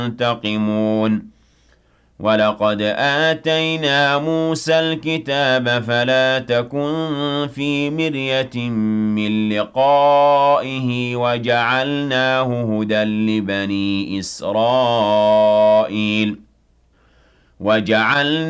ينتقمون ولقد آتينا موسى الكتاب فلا تكن في مرية من لقائه وجعلناه هدى لبني إسرائيل